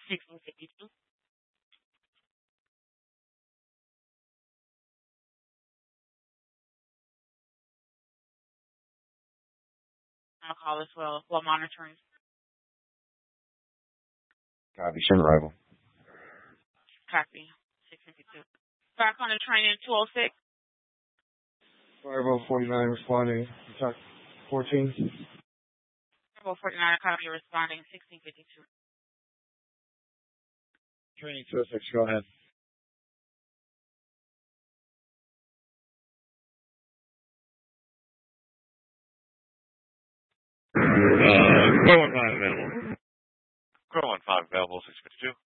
1652. I'll call as well while monitoring. Copy, send arrival. Copy. 652. Back on the train in 206. Arrival 49 responding. Attack 14. Bravo 49, copy responding 1652. Training 206, go ahead. Core 15 available. Core 15 available, 652.